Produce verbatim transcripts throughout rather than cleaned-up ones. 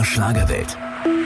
der Schlagerwelt.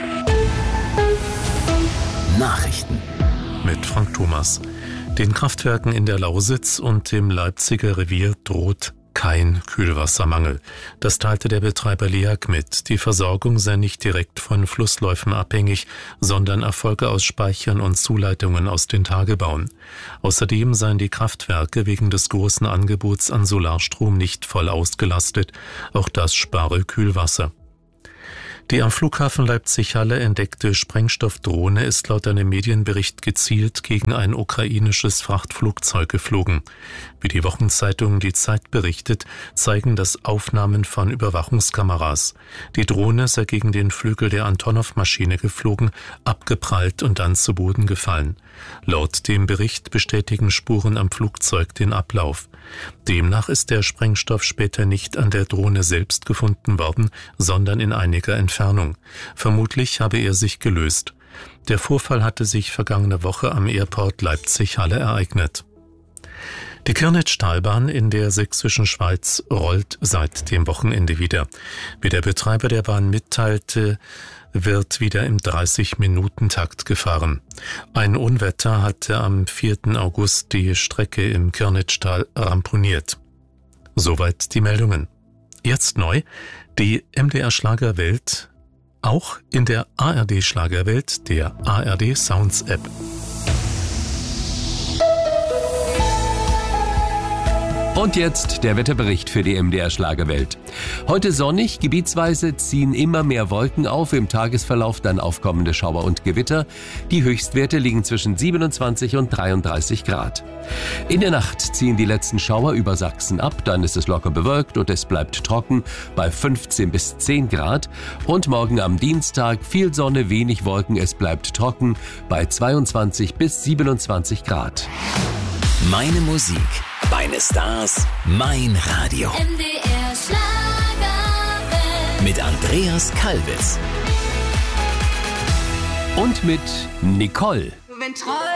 Nachrichten mit Frank Thomas. Den Kraftwerken in der Lausitz und dem Leipziger Revier droht kein Kühlwassermangel. Das teilte der Betreiber LEAG mit. Die Versorgung sei nicht direkt von Flussläufen abhängig, sondern erfolge aus Speichern und Zuleitungen aus den Tagebauen. Außerdem seien die Kraftwerke wegen des großen Angebots an Solarstrom nicht voll ausgelastet. Auch das spare Kühlwasser. Die am Flughafen Leipzig-Halle entdeckte Sprengstoffdrohne ist laut einem Medienbericht gezielt gegen ein ukrainisches Frachtflugzeug geflogen. Wie die Wochenzeitung Die Zeit berichtet, zeigen das Aufnahmen von Überwachungskameras. Die Drohne sei gegen den Flügel der Antonov-Maschine geflogen, abgeprallt und dann zu Boden gefallen. Laut dem Bericht bestätigen Spuren am Flugzeug den Ablauf. Demnach ist der Sprengstoff später nicht an der Drohne selbst gefunden worden, sondern in einiger Entfernung. Vermutlich habe er sich gelöst. Der Vorfall hatte sich vergangene Woche am Airport Leipzig-Halle ereignet. Die Kirnitz-Talbahn in der sächsischen Schweiz rollt seit dem Wochenende wieder. Wie der Betreiber der Bahn mitteilte, wird wieder im dreißig-Minuten-Takt gefahren. Ein Unwetter hatte am vierten August die Strecke im Kirnitz-Tal ramponiert. Soweit die Meldungen. Jetzt neu, die M D R Schlagerwelt, auch in der A R D Schlagerwelt, der A R D Sounds App. Und jetzt der Wetterbericht für die M D R Schlagerwelt. Heute sonnig, gebietsweise ziehen immer mehr Wolken auf, im Tagesverlauf dann aufkommende Schauer und Gewitter. Die Höchstwerte liegen zwischen siebenundzwanzig und dreiunddreißig Grad. In der Nacht ziehen die letzten Schauer über Sachsen ab, dann ist es locker bewölkt und es bleibt trocken bei fünfzehn bis zehn Grad. Und morgen am Dienstag viel Sonne, wenig Wolken, es bleibt trocken bei zweiundzwanzig bis siebenundzwanzig Grad. Meine Musik, meine Stars, mein Radio. M D R Schlagerwelt. Mit Andreas Kalbitz. Und mit Nicole. Wenn treu